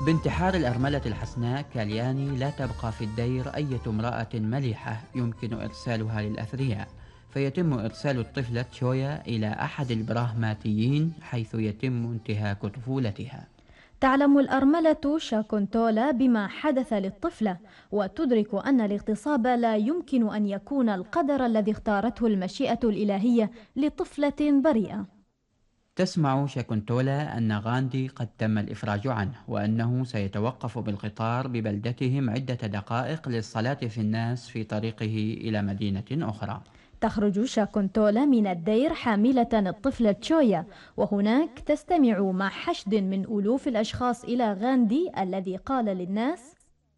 بانتحار الأرملة الحسناء كالياني لا تبقى في الدير أية امرأة مليحة يمكن إرسالها للأثرياء، فيتم إرسال الطفلة تشويا إلى أحد البراهماتيين حيث يتم انتهاك طفولتها. تعلم الأرملة شاكونتولا بما حدث للطفلة، وتدرك أن الاغتصاب لا يمكن أن يكون القدر الذي اختارته المشيئة الإلهية لطفلة بريئة. تسمع شاكونتولا أن غاندي قد تم الإفراج عنه، وأنه سيتوقف بالقطار ببلدتهم عدة دقائق للصلاة في الناس في طريقه إلى مدينة أخرى. تخرج شاكونتولا من الدير حاملة الطفل تشويا، وهناك تستمع مع حشد من ألوف الأشخاص إلى غاندي الذي قال للناس: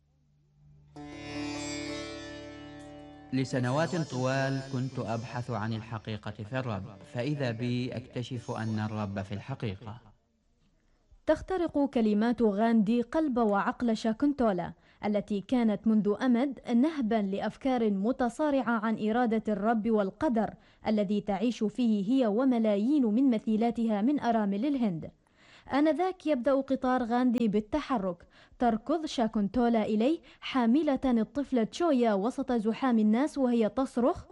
لسنوات طوال كنت أبحث عن الحقيقة في الرب، فإذا بي أكتشف أن الرب في الحقيقة. تخترق كلمات غاندي قلب وعقل شاكونتولا التي كانت منذ أمد نهبا لأفكار متصارعة عن إرادة الرب والقدر الذي تعيش فيه هي وملايين من مثيلاتها من أرامل الهند. آنذاك يبدأ قطار غاندي بالتحرك، تركض شاكونتولا إليه حاملة الطفل تشويا وسط زحام الناس وهي تصرخ: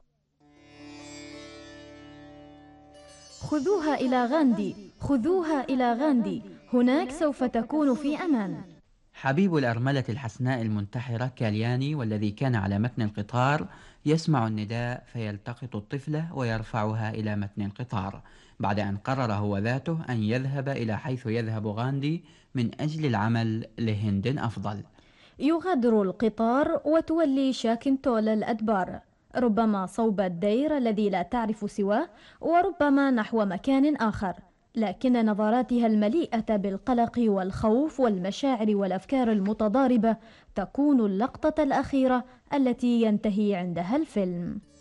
خذوها إلى غاندي، خذوها إلى غاندي، هناك سوف تكون في أمان. حبيب الأرملة الحسناء المنتحرة كالياني، والذي كان على متن القطار، يسمع النداء فيلتقط الطفلة ويرفعها إلى متن القطار، بعد أن قرر هو ذاته أن يذهب إلى حيث يذهب غاندي من أجل العمل لهند أفضل. يغادر القطار وتولي شاكنتولا الأدبار، ربما صوب الدير الذي لا تعرف سواه، وربما نحو مكان آخر، لكن نظراتها المليئة بالقلق والخوف والمشاعر والأفكار المتضاربة تكون اللقطة الأخيرة التي ينتهي عندها الفيلم.